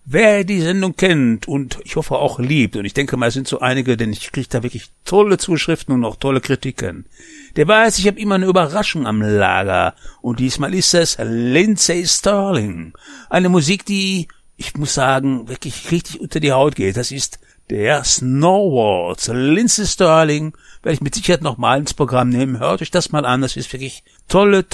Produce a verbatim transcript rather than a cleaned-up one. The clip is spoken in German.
Wer die Sendung kennt und ich hoffe auch liebt, und ich denke mal, es sind so einige, denn ich kriege da wirklich tolle Zuschriften und auch tolle Kritiken, der weiß, ich habe immer eine Überraschung am Lager. Und diesmal ist es Lindsey Stirling. Eine Musik, die, ich muss sagen, wirklich richtig unter die Haut geht. Das ist der Snow Waltz. Lindsey Stirling werde ich mit Sicherheit noch mal ins Programm nehmen. Hört euch das mal an, das ist wirklich tolle,